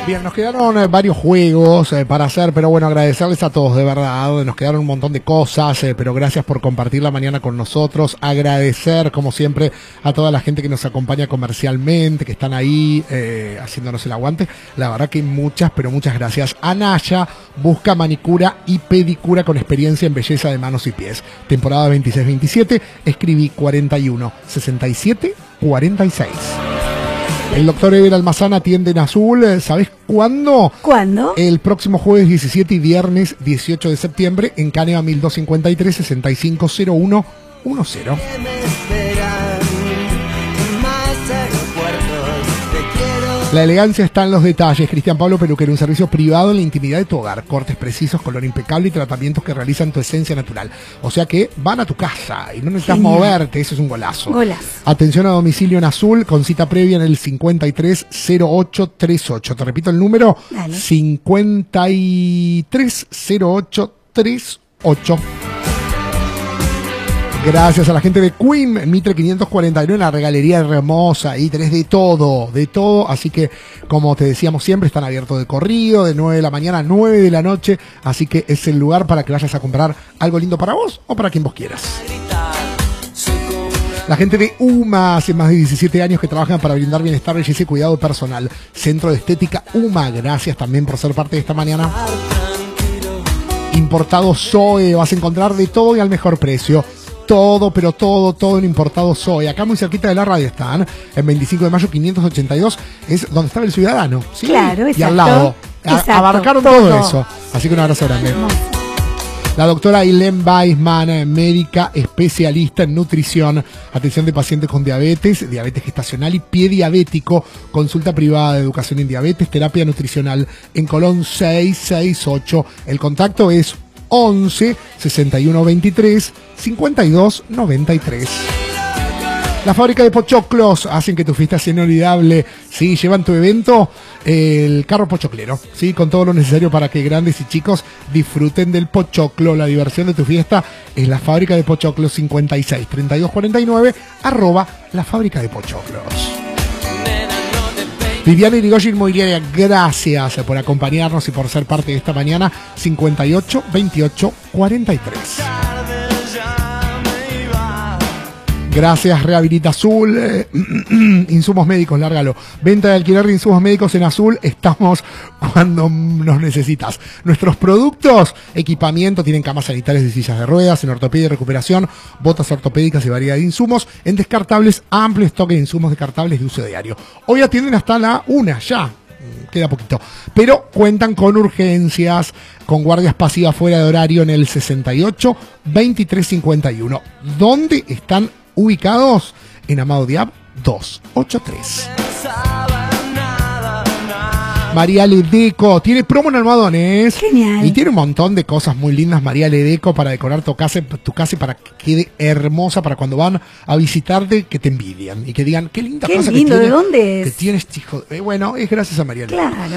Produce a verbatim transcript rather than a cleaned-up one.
Bien, nos quedaron eh, varios juegos eh, para hacer, pero bueno, agradecerles a todos, de verdad. Nos quedaron un montón de cosas, eh, pero gracias por compartir la mañana con nosotros. Agradecer, como siempre, a toda la gente que nos acompaña comercialmente, que están ahí eh, haciéndonos el aguante. La verdad que muchas, pero muchas gracias. Anaya busca manicura y pedicura con experiencia en belleza de manos y pies. Temporada veintiséis veintisiete, escribí cuarenta y uno sesenta y siete cuarenta y seis. El doctor Ever Almazán atiende en Azul. ¿Sabes cuándo? ¿Cuándo? El próximo jueves diecisiete y viernes dieciocho de septiembre en Caneva mil doscientos cincuenta y tres, sesenta y cinco cero uno diez. La elegancia está en los detalles. Cristian Pablo Peluquero, un servicio privado en la intimidad de tu hogar. Cortes precisos, color impecable y tratamientos que realizan tu esencia natural. O sea que van a tu casa y no necesitas Genial. moverte. Eso es un golazo. Golazo. Atención a domicilio en Azul con cita previa en el cincuenta y tres cero ocho treinta y ocho. Te repito el número. Dale. cincuenta y tres cero ocho treinta y ocho. Gracias a la gente de Queen, Mitre quinientos cuarenta y nueve, la regalería hermosa, ahí tenés de todo, de todo, así que como te decíamos siempre, están abiertos de corrido, de nueve de la mañana a nueve de la noche, así que es el lugar para que vayas a comprar algo lindo para vos o para quien vos quieras. La gente de UMA, hace más de diecisiete años que trabajan para brindar bienestar, belleza y cuidado personal. Centro de Estética UMA, gracias también por ser parte de esta mañana. Importado Zoe, vas a encontrar de todo y al mejor precio. Todo, pero todo, todo en Importado Zoe. Acá muy cerquita de la radio están, en veinticinco de mayo quinientos ochenta y dos, es donde estaba el Ciudadano, ¿sí? Claro, exacto. Y al lado. A- Exacto, abarcaron todo. todo eso. Así que un abrazo grande. Hermoso. La doctora Ailén Weisman, médica especialista en nutrición, atención de pacientes con diabetes, diabetes gestacional y pie diabético, consulta privada de educación en diabetes, terapia nutricional en Colón seiscientos sesenta y ocho. El contacto es once sesenta y uno veintitrés cincuenta y dos noventa y tres. La fábrica de pochoclos hacen que tu fiesta sea inolvidable. Sí, llevan tu evento el carro pochoclero, sí, con todo lo necesario para que grandes y chicos disfruten del pochoclo. La diversión de tu fiesta es la fábrica de pochoclos. Cincuenta y seis treinta y dos cuarenta y nueve, arroba la fábrica de pochoclos. Viviana Irigoyen Inmobiliaria, gracias por acompañarnos y por ser parte de esta mañana. Cincuenta y ocho veintiocho cuarenta y tres. Gracias, Rehabilita Azul. Eh, insumos médicos, lárgalo. Venta de alquiler de insumos médicos en Azul. Estamos cuando nos necesitas. Nuestros productos, equipamiento, tienen camas sanitarias y sillas de ruedas, en ortopedia y recuperación, botas ortopédicas y variedad de insumos. En descartables, amplio stock de insumos descartables de uso diario. Hoy atienden hasta la una, ya. Queda poquito. Pero cuentan con urgencias, con guardias pasivas fuera de horario en el sesenta y ocho veintitrés cincuenta y uno. ¿Dónde están ubicados? En Amado Diab doscientos ochenta y tres. María Ledeco tiene promo en almohadones. Genial. Y tiene un montón de cosas muy lindas María Ledeco para decorar tu casa, tu casa y para que quede hermosa para cuando van a visitarte, que te envidian y que digan, qué linda Qué casa lindo, que ¿de tiene, dónde es? que tienes, hijo. Eh, bueno, es gracias a María Ledeco. Claro.